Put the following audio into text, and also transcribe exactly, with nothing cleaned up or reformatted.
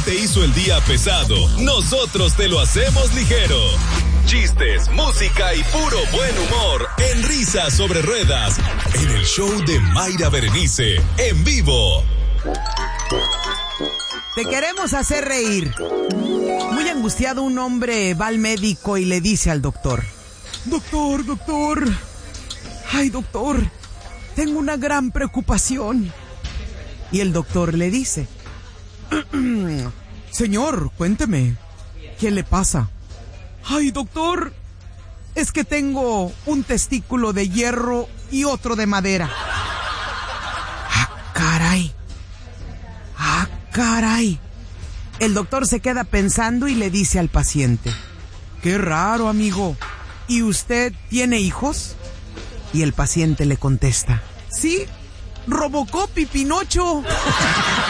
te hizo el día pesado, nosotros te lo hacemos ligero. Chistes, música y puro buen humor en Risas sobre Ruedas, en el show de Mayra Berenice, en vivo. Te queremos hacer reír. Muy angustiado, un hombre va al médico y le dice al doctor: Doctor, doctor. Ay, doctor, tengo una gran preocupación. Y el doctor le dice: Señor, cuénteme, ¿qué le pasa? Ay, doctor, es que tengo un testículo de hierro y otro de madera. Ah, caray. Ah, caray. El doctor se queda pensando y le dice al paciente: Qué raro, amigo. ¿Y usted tiene hijos? Y el paciente le contesta: Sí, Robocop y Pinocho.